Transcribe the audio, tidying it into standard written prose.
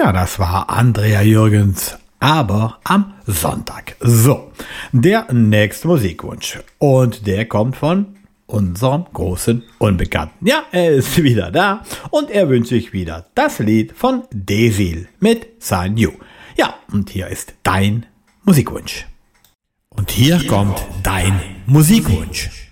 Ja, das war Andrea Jürgens, aber am Sonntag. So, der nächste Musikwunsch. Und der kommt von unserem großen Unbekannten. Ja, er ist wieder da und er wünscht sich wieder das Lied von Desil mit Sign You. Ja, und hier ist dein Musikwunsch. Und hier kommt dein Musikwunsch.